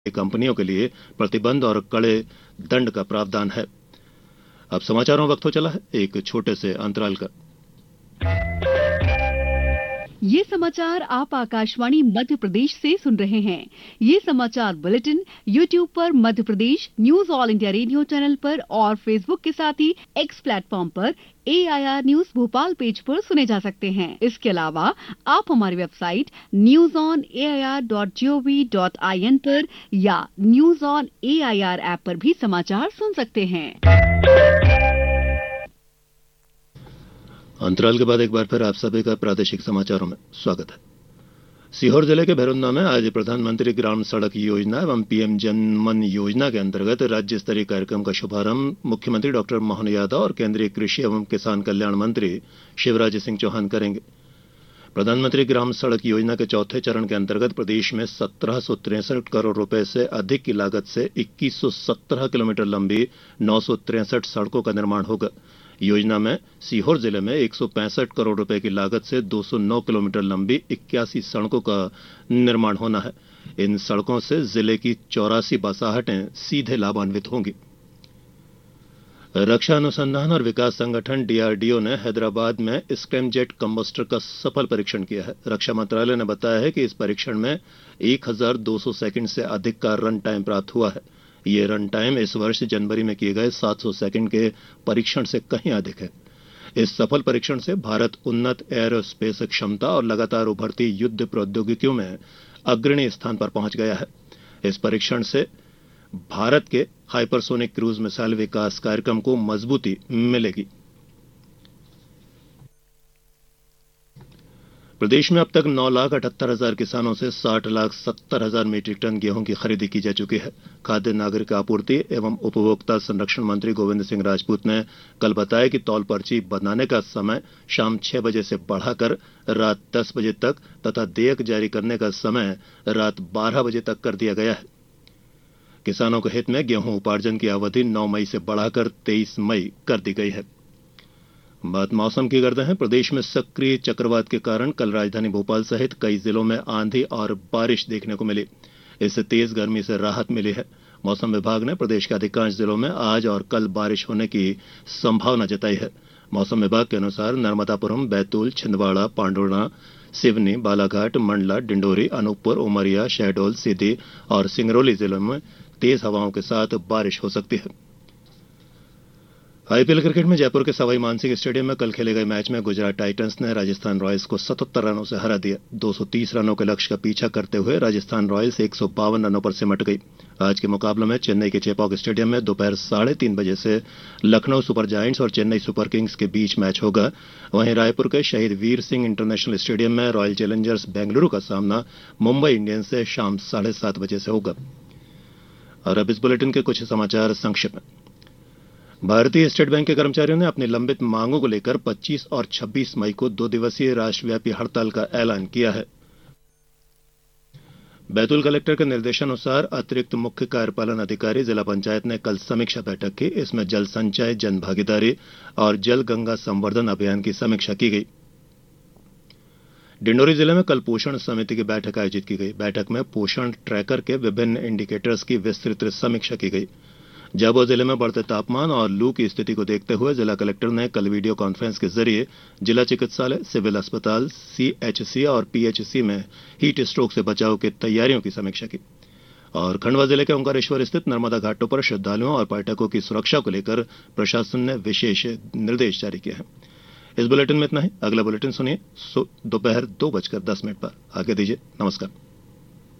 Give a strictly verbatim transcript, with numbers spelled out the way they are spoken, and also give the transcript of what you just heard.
कंपनियों के लिए प्रतिबंध और कड़े दंड का प्रावधान है। अब समाचारों वक्त हो चला है एक छोटे से अंतराल का। ये समाचार आप आकाशवाणी मध्य प्रदेश से सुन रहे हैं। ये समाचार बुलेटिन यूट्यूब पर Madhya Pradesh news all India radio channel पर और फेसबुक के साथ ही एक्स प्लेटफॉर्म पर ए I R news Bhopal page पर सुने जा सकते हैं। इसके अलावा आप हमारी website news on A I R dot G O V dot I N पर या news on A I R app पर भी समाचार सुन सकते हैं। अंतराल के बाद एक बार फिर आप सभी का प्रादेशिक समाचारों में स्वागत है। सीहोर जिले के भैरुन्ना में आज प्रधानमंत्री ग्राम सड़क योजना एवं पी एम जन मन योजना के अंतर्गत राज्य स्तरीय कार्यक्रम का शुभारंभ मुख्यमंत्री डॉक्टर मोहन यादव और केंद्रीय कृषि एवं किसान कल्याण मंत्री शिवराज सिंह चौहान करेंगे। प्रधानमंत्री ग्राम सड़क योजना के चौथे चरण के अंतर्गत प्रदेश में सत्रह सौ तिरसठ करोड़ रुपए से अधिक की लागत से इक्कीस सौ सत्रह किलोमीटर लंबी नौ सौ तिरसठ सड़कों का निर्माण होगा। योजना में सीहोर जिले में एक सौ पैंसठ करोड़ रुपए की लागत से दो सौ नौ किलोमीटर लंबी इक्यासी सड़कों का निर्माण होना है। इन सड़कों से जिले की चौरासी बसाहटें सीधे लाभान्वित होंगी। रक्षा अनुसंधान और विकास संगठन डी आर डी ओ ने हैदराबाद में स्क्रैमजेट कम्बस्टर का सफल परीक्षण किया है। रक्षा मंत्रालय ने बताया है कि इस परीक्षण में एक हज़ार दो सौ सेकंड से अधिक का रन टाइम प्राप्त हुआ है। ये रन टाइम इस वर्ष जनवरी में किए गए सात सौ सेकंड के परीक्षण से कहीं अधिक है। इस सफल परीक्षण से भारत उन्नत एयरोस्पेस क्षमता और लगातार उभरती युद्ध प्रौद्योगिकियों में अग्रणी स्थान पर पहुंच गया है। इस परीक्षण से भारत के हाइपरसोनिक क्रूज मिसाइल विकास कार्यक्रम को मजबूती मिलेगी। प्रदेश में अब तक नौ लाख अठहत्तर हजार किसानों से साठ लाख सत्तर हजार मीट्रिक टन गेहूं की खरीदी की जा चुकी है। खाद्य नागरिक आपूर्ति एवं उपभोक्ता संरक्षण मंत्री गोविंद सिंह राजपूत ने कल बताया कि तौल पर्ची बनाने का समय शाम छह बजे से बढ़ाकर रात दस बजे तक तथा देयक जारी करने का समय रात बारह बजे तक कर दिया गया है। किसानों के हित में गेहूं उपार्जन की अवधि नौ मई से बढ़ाकर तेईस मई कर दी गई है। बात मौसम की करते हैं। प्रदेश में सक्रिय चक्रवात के कारण कल राजधानी भोपाल सहित कई जिलों में आंधी और बारिश देखने को मिली। इससे तेज गर्मी से राहत मिली है। मौसम विभाग ने प्रदेश के अधिकांश जिलों में आज और कल बारिश होने की संभावना जताई है। मौसम विभाग के अनुसार नर्मदापुरम, बैतूल, छिंदवाड़ा, पांडुर्णा, सिवनी, बालाघाट, मंडला, डिंडोरी, अनूपपुर, उमरिया, शहडोल, सीधी और सिंगरौली जिलों में तेज हवाओं के साथ बारिश हो सकती है। आई पी एल क्रिकेट में जयपुर के सवाई मानसिंह स्टेडियम में कल खेले गए मैच में गुजरात टाइटंस ने राजस्थान रॉयल्स को सतहत्तर रनों से हरा दिया। दो सौ तीस रनों के लक्ष्य का पीछा करते हुए राजस्थान रॉयल्स एक सौ बावन रनों पर सिमट गई। आज के मुकाबले में चेन्नई के चेपॉक स्टेडियम में दोपहर साढ़े तीन बजे से लखनऊ सुपर जायंट्स और चेन्नई सुपर किंग्स के बीच मैच होगा। वहीं रायपुर के शहीद वीर सिंह इंटरनेशनल स्टेडियम में रॉयल चैलेंजर्स बेंगलुरु का सामना मुंबई इंडियंस से शाम साढ़े सात बजे से होगा। और अब इस बुलेटिन के कुछ समाचार संक्षिप्त में। भारतीय स्टेट बैंक के कर्मचारियों ने अपनी लंबित मांगों को लेकर पच्चीस और छब्बीस मई को दो दिवसीय राष्ट्रव्यापी हड़ताल का ऐलान किया है। बैतूल कलेक्टर के निर्देशानुसार अतिरिक्त मुख्य कार्यपालन अधिकारी जिला पंचायत ने कल समीक्षा बैठक की। इसमें जल संचय, जन भागीदारी और जल गंगा संवर्धन अभियान की समीक्षा की गई। डिंडोरी जिले में कल पोषण समिति की बैठक आयोजित की गई। बैठक में पोषण ट्रैकर के विभिन्न इंडिकेटर्स की विस्तृत समीक्षा की गई। झाबुआ जिले में बढ़ते तापमान और लू की स्थिति को देखते हुए जिला कलेक्टर ने कल वीडियो कॉन्फ्रेंस के जरिए जिला चिकित्सालय, सिविल अस्पताल, सी एच सी और पी एच सी में हीट स्ट्रोक से बचाव की तैयारियों की समीक्षा की। और खंडवा जिले के ओंकारेश्वर स्थित नर्मदा घाटों पर श्रद्धालुओं और पर्यटकों की सुरक्षा को लेकर प्रशासन ने विशेष निर्देश जारी किए हैं। इस बुलेटिन में इतना ही। अगला बुलेटिन सुनिए दोपहर दो बजकर दस मिनट पर। आगे दीजिए। नमस्कार।